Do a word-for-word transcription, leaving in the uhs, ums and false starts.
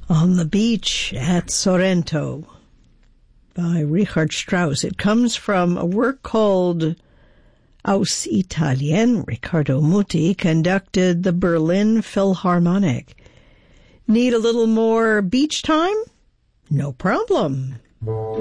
On the Beach at Sorrento by Richard Strauss. It comes from a work called Aus Italien. Riccardo Muti conducted the Berlin Philharmonic. Need a little more beach time? No problem.